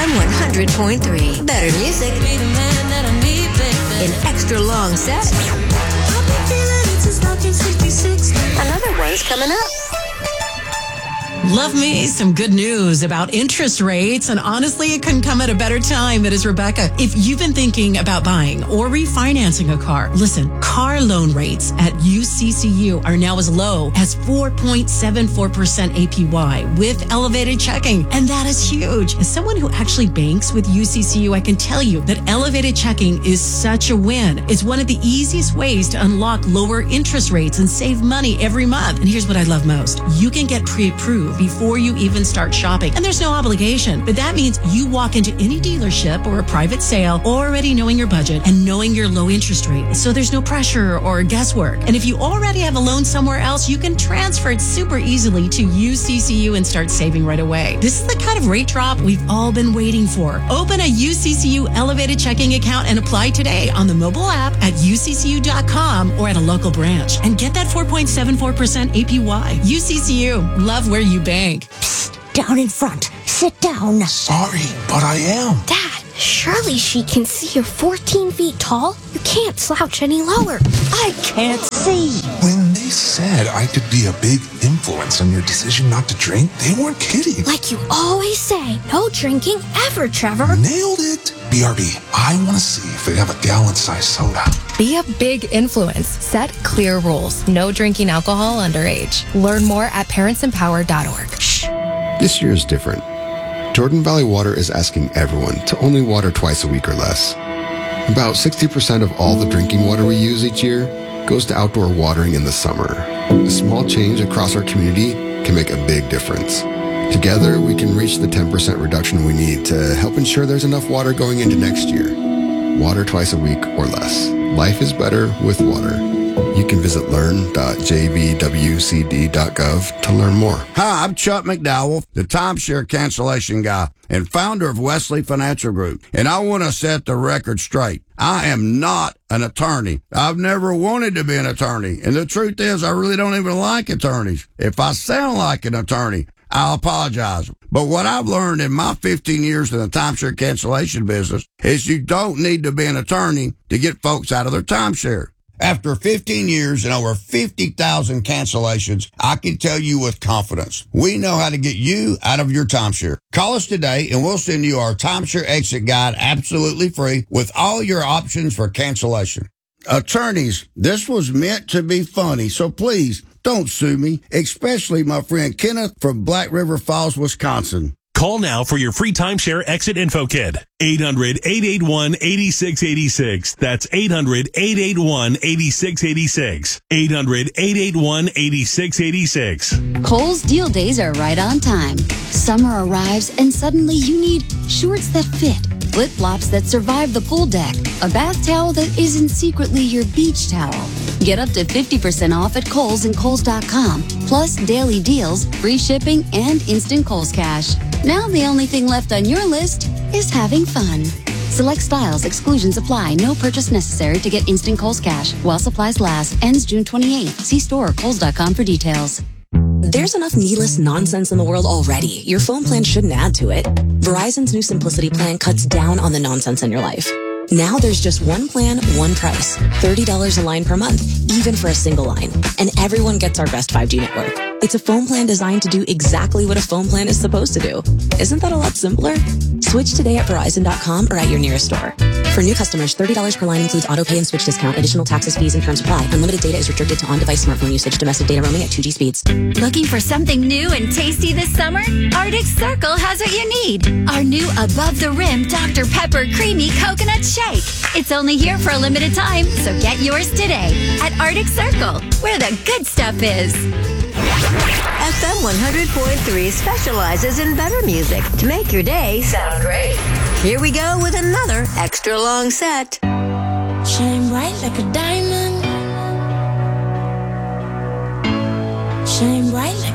FM 100.3. Better music in extra long sets. Another one's coming up. Love me some good news about interest rates, and honestly, it couldn't come at a better time. It is Rebecca. If you've been thinking about buying or refinancing a car, listen, car loan rates at UCCU are now as low as 4.74% APY with elevated checking, and that is huge. As someone who actually banks with UCCU, I can tell you that elevated checking is such a win. It's one of the easiest ways to unlock lower interest rates and save money every month. And here's what I love most. You can get pre-approved before you even start shopping. And there's no obligation, but that means you walk into any dealership or a private sale already knowing your budget and knowing your low interest rate. So there's no pressure or guesswork. And if you already have a loan somewhere else, you can transfer it super easily to UCCU and start saving right away. This is the kind of rate drop we've all been waiting for. Open a UCCU elevated checking account and apply today on the mobile app at uccu.com or at a local branch. And get that 4.74% APY. UCCU, love where you bank. Psst, down in front. Sit down. Sorry, but I am. Dad, surely she can see you're 14 feet tall. You can't slouch any lower. I can't see. When they said I could be a big influence on your decision not to drink, they weren't kidding. Like you always say, no drinking ever, Trevor. Nailed it. BRB, I want to see if they have a gallon-sized soda. Be a big influence. Set clear rules. No drinking alcohol underage. Learn more at parentsempower.org. Shh. This year is different. Jordan Valley Water is asking everyone to only water twice a week or less. About 60% of all the drinking water we use each year goes to outdoor watering in the summer. A small change across our community can make a big difference. Together, we can reach the 10% reduction we need to help ensure there's enough water going into next year. Water twice a week or less. Life is better with water. You can visit learn.jvwcd.gov to learn more. Hi, I'm Chuck McDowell, the timeshare cancellation guy and founder of Wesley Financial Group. And I want to set the record straight. I am not an attorney. I've never wanted to be an attorney. And the truth is, I really don't even like attorneys. If I sound like an attorney, I'll apologize. But what I've learned in my 15 years in the timeshare cancellation business is you don't need to be an attorney to get folks out of their timeshare. After 15 years and over 50,000 cancellations, I can tell you with confidence, we know how to get you out of your timeshare. Call us today and we'll send you our timeshare exit guide absolutely free with all your options for cancellation. Attorneys, this was meant to be funny, so please don't sue me, especially my friend Kenneth from Black River Falls, Wisconsin. Call now for your free timeshare exit info kit. 800-881-8686. That's 800-881-8686. 800-881-8686. Kohl's deal days are right on time. Summer arrives and suddenly you need shorts that fit, flip-flops that survive the pool deck, a bath towel that isn't secretly your beach towel. Get up to 50% off at Kohl's and Kohls.com. Plus daily deals, free shipping, and instant Kohl's Cash. Now the only thing left on your list is having fun. Select styles, exclusions apply. No purchase necessary to get instant Kohl's Cash. While supplies last. Ends June 28th. See store or Kohls.com for details. There's enough needless nonsense in the world already. Your phone plan shouldn't add to it. Verizon's new Simplicity plan cuts down on the nonsense in your life. Now there's just one plan, one price. $30 a line per month, even for a single line. And everyone gets our best 5G network. It's a phone plan designed to do exactly what a phone plan is supposed to do. Isn't that a lot simpler? Switch today at Verizon.com or at your nearest store. For new customers, $30 per line includes auto pay and switch discount. Additional taxes, fees, and terms apply. Unlimited data is restricted to on-device smartphone usage. Domestic data roaming at 2G speeds. Looking for something new and tasty this summer? Arctic Circle has what you need. Our new Above the Rim Dr. Pepper Creamy Coconut Shake. It's only here for a limited time, so get yours today at Arctic Circle, where the good stuff is. FM 100.3 specializes in better music to make your day sound great. Here we go with another extra long set. Shine bright like a diamond. Shine bright like